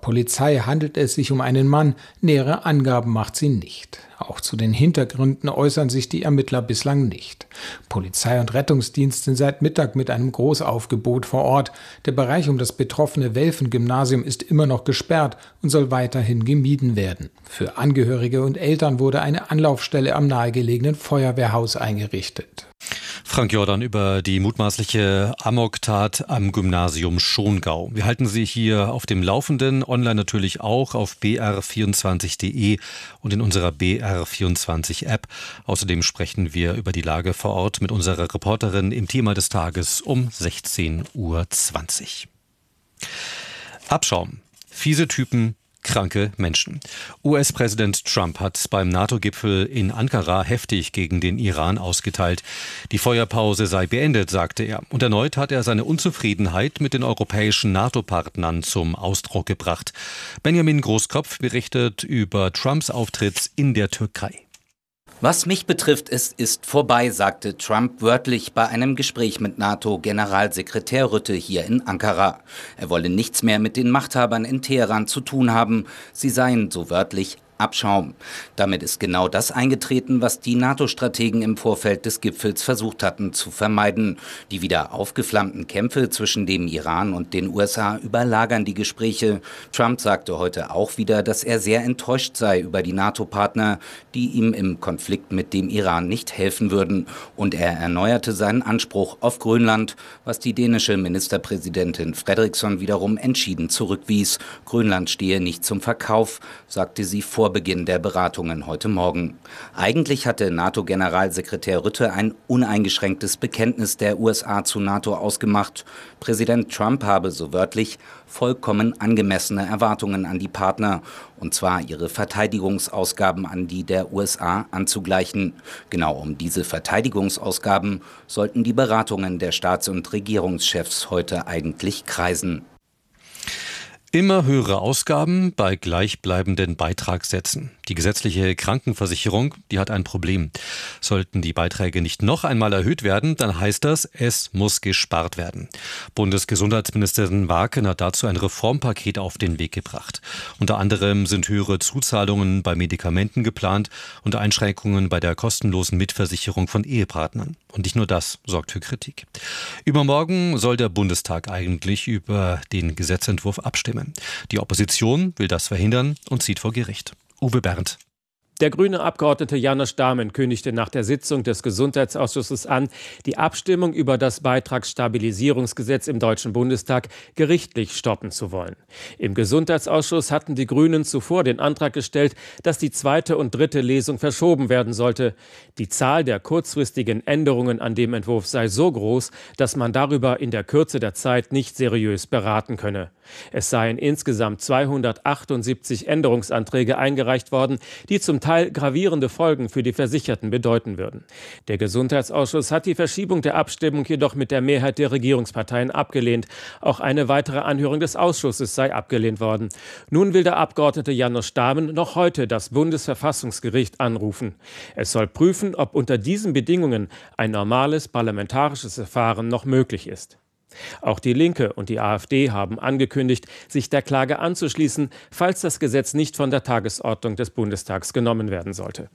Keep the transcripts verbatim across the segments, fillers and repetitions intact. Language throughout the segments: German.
Polizei handelt es sich um einen Mann, nähere Angaben macht sie nicht. Auch zu den Hintergründen äußern sich die Ermittler bislang nicht. Polizei und Rettungsdienst sind seit Mittag mit einem Großaufgebot vor Ort. Der Bereich um das betroffene Welfen-Gymnasium ist immer noch gesperrt und soll weiterhin gemieden werden. Für Angehörige und Eltern wurde eine Anlaufstelle am nahegelegenen Feuerwehrhaus eingerichtet. Frank Jordan über die mutmaßliche Amoktat am Gymnasium Schongau. Wir halten Sie hier auf dem Laufenden, online natürlich auch auf b r vierundzwanzig punkt d e und in unserer B R vierundzwanzig App. Außerdem sprechen wir über die Lage vor Ort mit unserer Reporterin im Thema des Tages um sechzehn Uhr zwanzig. Abschaum. Fiese Typen, kranke Menschen. U S-Präsident Trump hat beim NATO-Gipfel in Ankara heftig gegen den Iran ausgeteilt. Die Feuerpause sei beendet, sagte er. Und erneut hat er seine Unzufriedenheit mit den europäischen NATO-Partnern zum Ausdruck gebracht. Benjamin Großkopf berichtet über Trumps Auftritt in der Türkei. Was mich betrifft, es ist vorbei, sagte Trump wörtlich bei einem Gespräch mit NATO-Generalsekretär Rutte hier in Ankara. Er wolle nichts mehr mit den Machthabern in Teheran zu tun haben. Sie seien, so wörtlich, Abschaum. Damit ist genau das eingetreten, was die NATO-Strategen im Vorfeld des Gipfels versucht hatten zu vermeiden. Die wieder aufgeflammten Kämpfe zwischen dem Iran und den U S A überlagern die Gespräche. Trump sagte heute auch wieder, dass er sehr enttäuscht sei über die NATO-Partner, die ihm im Konflikt mit dem Iran nicht helfen würden. Und er erneuerte seinen Anspruch auf Grönland, was die dänische Ministerpräsidentin Frederiksen wiederum entschieden zurückwies. Grönland stehe nicht zum Verkauf, sagte sie vor Beginn der Beratungen heute Morgen. Eigentlich hatte NATO-Generalsekretär Rutte ein uneingeschränktes Bekenntnis der U S A zu NATO ausgemacht. Präsident Trump habe so wörtlich vollkommen angemessene Erwartungen an die Partner, und zwar ihre Verteidigungsausgaben an die der U S A anzugleichen. Genau um diese Verteidigungsausgaben sollten die Beratungen der Staats- und Regierungschefs heute eigentlich kreisen. Immer höhere Ausgaben bei gleichbleibenden Beitragssätzen. Die gesetzliche Krankenversicherung, die hat ein Problem. Sollten die Beiträge nicht noch einmal erhöht werden, dann heißt das, es muss gespart werden. Bundesgesundheitsministerin Warken hat dazu ein Reformpaket auf den Weg gebracht. Unter anderem sind höhere Zuzahlungen bei Medikamenten geplant und Einschränkungen bei der kostenlosen Mitversicherung von Ehepartnern. Und nicht nur das sorgt für Kritik. Übermorgen soll der Bundestag eigentlich über den Gesetzentwurf abstimmen. Die Opposition will das verhindern und zieht vor Gericht. Uwe Berndt. Der grüne Abgeordnete János Dahmen kündigte nach der Sitzung des Gesundheitsausschusses an, die Abstimmung über das Beitragsstabilisierungsgesetz im Deutschen Bundestag gerichtlich stoppen zu wollen. Im Gesundheitsausschuss hatten die Grünen zuvor den Antrag gestellt, dass die zweite und dritte Lesung verschoben werden sollte. Die Zahl der kurzfristigen Änderungen an dem Entwurf sei so groß, dass man darüber in der Kürze der Zeit nicht seriös beraten könne. Es seien insgesamt zweihundertachtundsiebzig Änderungsanträge eingereicht worden, die zum Teil gravierende Folgen für die Versicherten bedeuten würden. Der Gesundheitsausschuss hat die Verschiebung der Abstimmung jedoch mit der Mehrheit der Regierungsparteien abgelehnt. Auch eine weitere Anhörung des Ausschusses sei abgelehnt worden. Nun will der Abgeordnete János Dahmen noch heute das Bundesverfassungsgericht anrufen. Es soll prüfen, ob unter diesen Bedingungen ein normales parlamentarisches Verfahren noch möglich ist. Auch die Linke und die AfD haben angekündigt, sich der Klage anzuschließen, falls das Gesetz nicht von der Tagesordnung des Bundestags genommen werden sollte.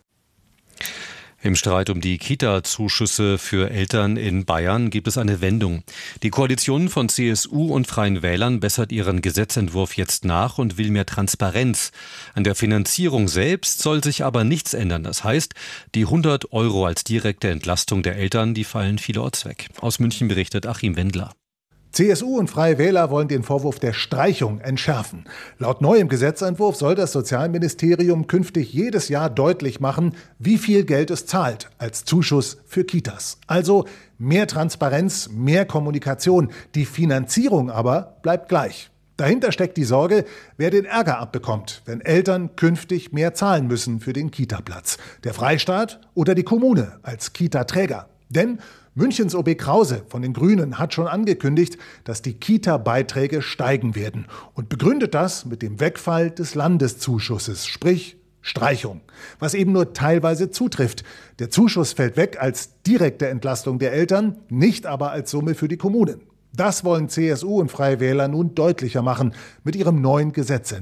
Im Streit um die Kita-Zuschüsse für Eltern in Bayern gibt es eine Wendung. Die Koalition von C S U und Freien Wählern bessert ihren Gesetzentwurf jetzt nach und will mehr Transparenz. An der Finanzierung selbst soll sich aber nichts ändern. Das heißt, die hundert Euro als direkte Entlastung der Eltern, die fallen vielerorts weg. Aus München berichtet Achim Wendler. C S U und Freie Wähler wollen den Vorwurf der Streichung entschärfen. Laut neuem Gesetzentwurf soll das Sozialministerium künftig jedes Jahr deutlich machen, wie viel Geld es zahlt als Zuschuss für Kitas. Also mehr Transparenz, mehr Kommunikation. Die Finanzierung aber bleibt gleich. Dahinter steckt die Sorge, wer den Ärger abbekommt, wenn Eltern künftig mehr zahlen müssen für den Kitaplatz. Der Freistaat oder die Kommune als Kitaträger. Denn Münchens O B Krause von den Grünen hat schon angekündigt, dass die Kita-Beiträge steigen werden und begründet das mit dem Wegfall des Landeszuschusses, sprich Streichung, was eben nur teilweise zutrifft. Der Zuschuss fällt weg als direkte Entlastung der Eltern, nicht aber als Summe für die Kommunen. Das wollen C S U und Freie Wähler nun deutlicher machen mit ihrem neuen Gesetz.